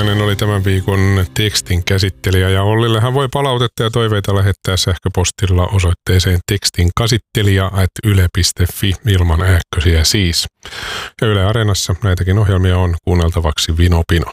Laukkanen oli tämän viikon tekstin käsittelijä ja Ollillehan voi palautetta ja toiveita lähettää sähköpostilla osoitteeseen tekstinkäsittelijä@yle.fi ilman ääkkösiä siis. Ja Yle Areenassa näitäkin ohjelmia on kuunneltavaksi Vinopino.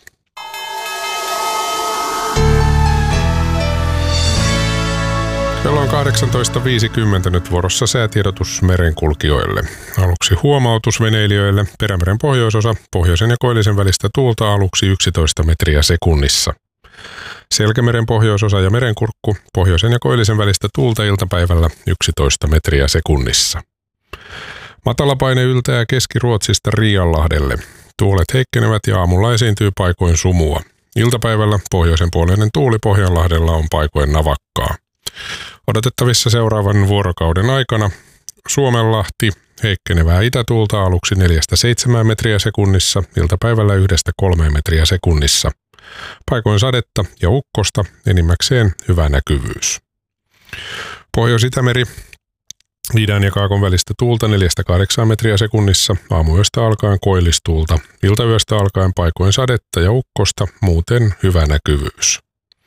Kello on 18.50 nyt vuorossa säätiedotus merenkulkijoille. Aluksi huomautus veneilijöille. Perämeren pohjoisosa, pohjoisen ja koillisen välistä tuulta aluksi 11 metriä sekunnissa. Selkämeren pohjoisosa ja merenkurkku, pohjoisen ja koillisen välistä tuulta iltapäivällä 11 metriä sekunnissa. Matalapaine yltää Keski-Ruotsista Riianlahdelle. Tuulet heikkenevät ja aamulla esiintyy paikoin sumua. Iltapäivällä pohjoisen puoleinen tuuli Pohjanlahdella on paikoin navakkaa. Odotettavissa seuraavan vuorokauden aikana Suomenlahti heikkenevää itätuulta aluksi 4-7 metriä sekunnissa, iltapäivällä 1-3 metriä sekunnissa. Paikoin sadetta ja ukkosta, enimmäkseen hyvä näkyvyys. Pohjois-Itämeri, idän ja kaakon välistä tuulta 4-8 metriä sekunnissa, aamuyöstä alkaen koillistuulta, iltayöstä alkaen paikoin sadetta ja ukkosta, muuten hyvä näkyvyys.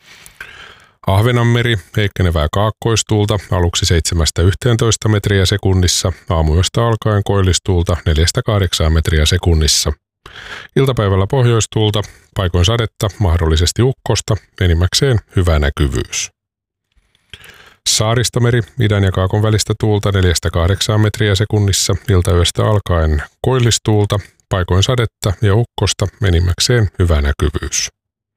Ahvenanmeri, heikkenevää kaakkoistuulta, aluksi 7-11 metriä sekunnissa, aamuyöstä alkaen koillistuulta 4-8 metriä sekunnissa. Iltapäivällä pohjoistuulta, paikoin sadetta, mahdollisesti ukkosta, enimmäkseen hyvä näkyvyys. Saaristomeri, idän ja kaakon välistä tuulta 4-8 metriä sekunnissa, iltayöstä alkaen koillistuulta, paikoin sadetta ja ukkosta, enimmäkseen hyvä näkyvyys.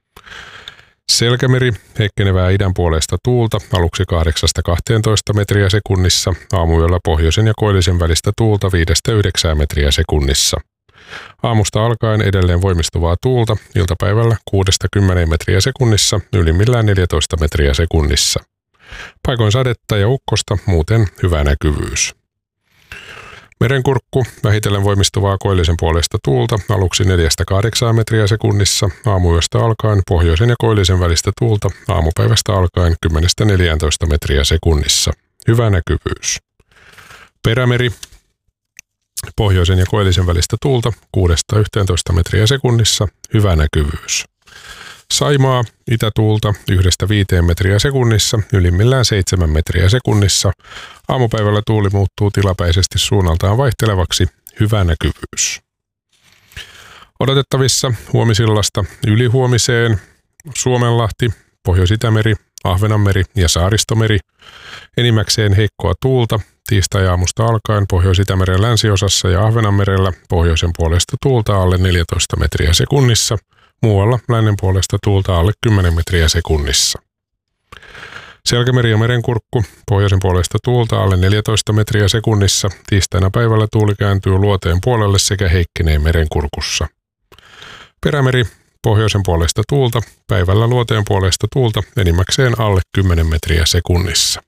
Selkämeri, heikkenevää idän puolesta tuulta, aluksi 8-12 metriä sekunnissa, aamuyöllä pohjoisen ja koillisen välistä tuulta 5-9 metriä sekunnissa. Aamusta alkaen edelleen voimistuvaa tuulta, iltapäivällä 6-10 metriä sekunnissa, ylimmillään 14 metriä sekunnissa. Paikoin sadetta ja ukkosta, muuten hyvä näkyvyys. Merenkurkku, vähitellen voimistuvaa koillisen puolesta tuulta, aluksi 4-8 metriä sekunnissa, aamuyöstä alkaen pohjoisen ja koillisen välistä tuulta, aamupäivästä alkaen 10-14 metriä sekunnissa. Hyvä näkyvyys. Perämeri, pohjoisen ja koillisen välistä tuulta, 6-11 metriä sekunnissa, hyvä näkyvyys. Saimaa, itätuulta 1-5 metriä sekunnissa, ylimmillään 7 metriä sekunnissa. Aamupäivällä tuuli muuttuu tilapäisesti suunnaltaan vaihtelevaksi, hyvä näkyvyys. Odotettavissa huomisillasta ylihuomiseen Suomenlahti, Pohjois-Itämeri, Ahvenanmeri ja Saaristomeri. Enimmäkseen heikkoa tuulta, tiistai-aamusta alkaen Pohjois-Itämeren länsiosassa ja Ahvenanmerellä pohjoisen puolesta tuulta alle 14 metriä sekunnissa. Muualla lännen puolesta tuulta alle 10 metriä sekunnissa. Selkämeri ja merenkurkku, pohjoisen puolesta tuulta alle 14 metriä sekunnissa. Tiistaina päivällä tuuli kääntyy luoteen puolelle sekä heikkenee merenkurkussa. Perämeri, pohjoisen puolesta tuulta, päivällä luoteen puolesta tuulta, enimmäkseen alle 10 metriä sekunnissa.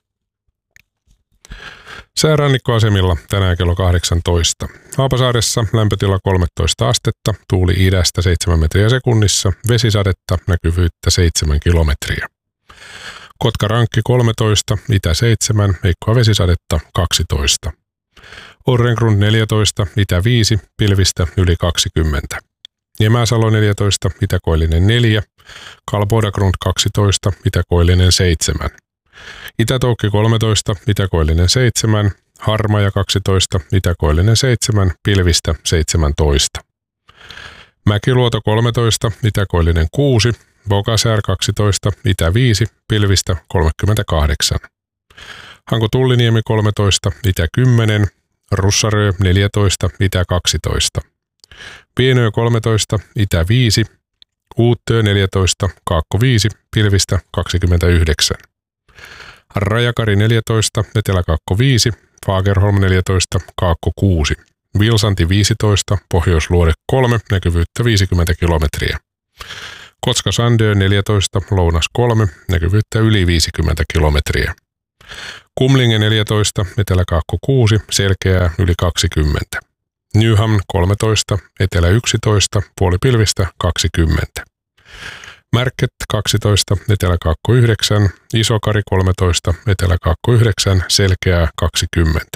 Säärannikkoasemilla tänään kello 18. Haapasaaressa lämpötila 13 astetta, tuuli idästä 7 metriä sekunnissa, vesisadetta, näkyvyyttä 7 kilometriä. Kotkarankki 13, itä 7, heikkoa vesisadetta 12. Orrengrund 14, itä 5, pilvistä yli 20. Jemäsalo 14, itäkoillinen 4, Kalbodagrund 12, itäkoillinen 7. Itätoukki 13, itäkoillinen 7, Harmaja 12, itäkoillinen 7, pilvistä 17. Mäkiluoto 13, itäkoillinen 6, Bogasär 12, itä 5, pilvistä 38. Hanko Tulliniemi 13, itä 10, Russarö 14, itä 12. Pienö 13, itä 5, Uuttöö 14, Kaakko 5, pilvistä 29. Rajakari 14, Etelä-Kaakko 5, Fagerholm 14, Kaakko 6. Vilsanti 15, Pohjoisluode 3, näkyvyyttä 50 kilometriä. Kotska-Sandö 14, Lounas 3, näkyvyyttä yli 50 kilometriä. Kumlinge 14, Etelä-Kaakko 6, selkeää yli 20. Nyhamn 13, Etelä 11, puolipilvistä 20. Märket 12, Etelä-Kaakko 9, Isokari 13, Etelä-Kaakko 9, selkeää 20.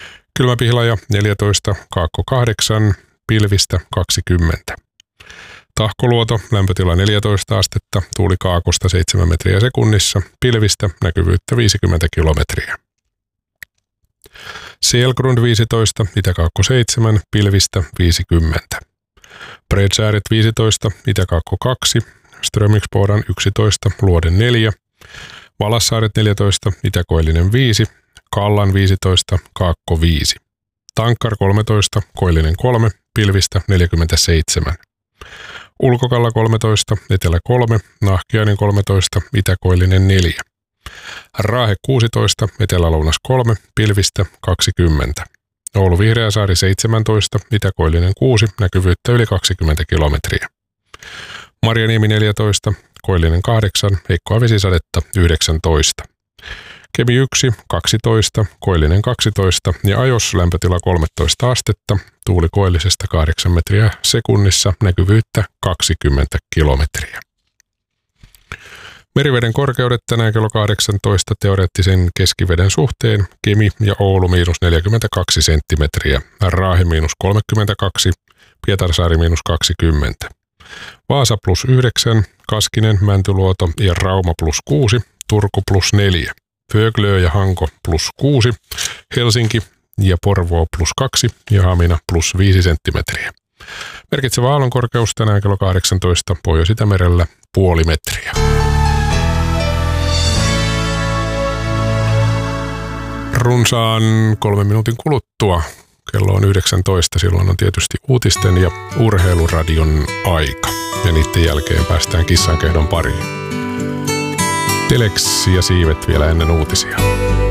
Kylmäpihlaja 14, Kaakko 8, pilvistä 20. Tahkoluoto, lämpötila 14 astetta, tuuli kaakosta 7 metriä sekunnissa, pilvistä, näkyvyyttä 50 kilometriä. Selgrund 15, itäkaakko 7, pilvistä 50. Bredsääret 15, itäkaakko 2, Strömingsbodan 11, luoden 4, Valassaaret 14, itäkoillinen 5, Kallan 15, kaakko 5. Tankkar 13, koillinen 3, pilvistä 47. Ulkokalla 13, etelä 3, Nahkiainen 13, itäkoillinen 4. Raahe 16, etelä-lounas 3, pilvistä 20. Oulu Vihreäsaari 17, itäkoillinen 6, näkyvyyttä yli 20 kilometriä. Marjaniemi 14, koillinen 8, heikkoa vesisadetta 19. Kemi 1, 12, koillinen 12 ja Ajos lämpötila 13 astetta, tuuli koillisesta 8 metriä sekunnissa, näkyvyyttä 20 kilometriä. Meriveden korkeudet tänään kello 18 teoreettisen keskiveden suhteen, Kemi ja Oulu -42 senttimetriä, Raahe -32, Pietarsaari -20. Vaasa +9, Kaskinen, Mäntyluoto ja Rauma +6, Turku +4. Föglö ja Hanko +6, Helsinki ja Porvoo +2 ja Hamina +5 senttimetriä. Merkitsevä aallonkorkeus tänään kello 18 Pohjois-Itämerellä 0,5 metriä. Runsaan 3 minuutin kuluttua kello on 19, silloin on tietysti uutisten ja urheiluradion aika. Ja niiden jälkeen päästään kissankehdon pariin. Telex ja siivet vielä ennen uutisia.